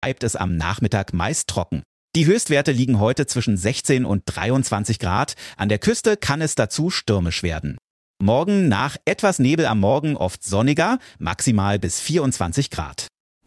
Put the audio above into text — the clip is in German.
bleibt es am Nachmittag meist trocken. Die Höchstwerte liegen heute zwischen 16 und 23 Grad. An der Küste kann es dazu stürmisch werden. Morgen nach etwas Nebel am Morgen oft sonniger, maximal bis 24 Grad.